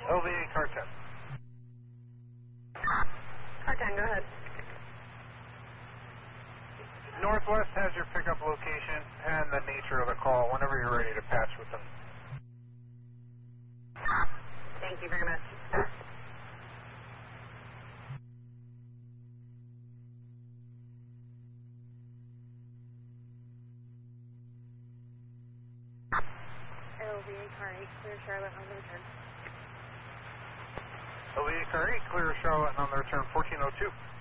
LVA car 10. Car 10, go ahead. Northwest has your pickup location and the nature of the call whenever you're ready to patch with them. Thank you very much. LVA car 8, clear Charlotte on the return. LVA car 8, clear Charlotte on the return 1402.